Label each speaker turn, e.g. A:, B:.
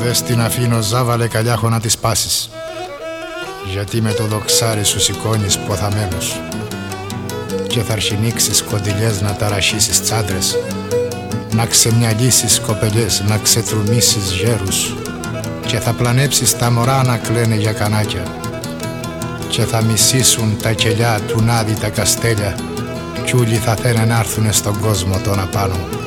A: Δες την αφήνω ζάβαλε καλιάχο να της πάσεις, γιατί με το δοξάρι σου σηκώνεις ποθαμένους και θα αρχινήξεις κοντιλιές να ταραχίσεις τσάντρες, να ξεμυαλίσεις κοπελιές, να ξετρουμήσεις γέρους και θα πλανέψεις τα μωρά να κλαίνε για κανάκια και θα μισήσουν τα κελιά του Νάδη τα καστέλια κι ούλοι θα θέλουν να έρθουνε στον κόσμο τον απάνω.